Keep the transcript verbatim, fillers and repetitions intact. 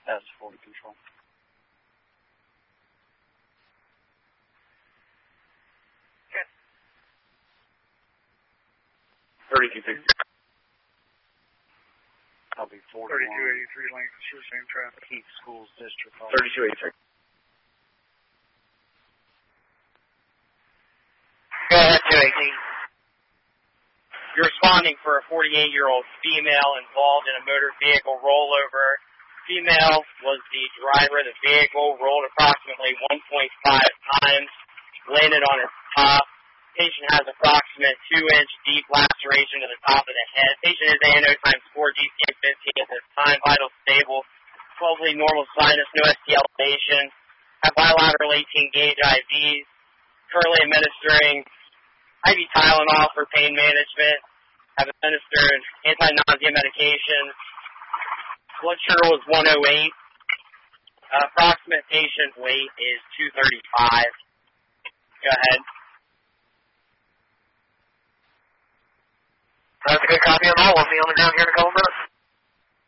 That's forty control. Okay. thirty-two fifty. I'll be forty-one. thirty-two eighty-three Lancaster, same traffic. Keith Schools District. thirty-two eighty-three. Go ahead, two eighteen. You're responding for a forty-eight-year-old female involved in a motor vehicle rollover. Female was the driver of the vehicle, rolled approximately one point five times, landed on its top. Patient has approximate two-inch deep laceration to the top of the head. Patient is A N O times four, G C A fifteen at this time, vital stable, twelve lead normal sinus, no S T elevation, have bilateral eighteen gauge I Vs, currently administering I V Tylenol for pain management, have administered anti-nausea medications. Blood sugar was one oh eight. Uh, approximate patient weight is two thirty-five. Go ahead. That's a good copy on all. We'll be on the ground here in a couple minutes.